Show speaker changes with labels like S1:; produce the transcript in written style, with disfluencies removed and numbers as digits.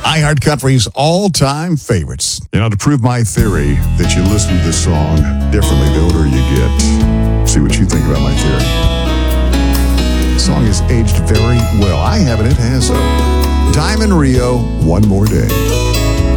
S1: iHeart Country's all-time favorites. You know, to prove my theory that you listen to this song differently the older you get, see what you think about my theory. The song is aged very well. I haven't. It has a Diamond Rio, One More Day.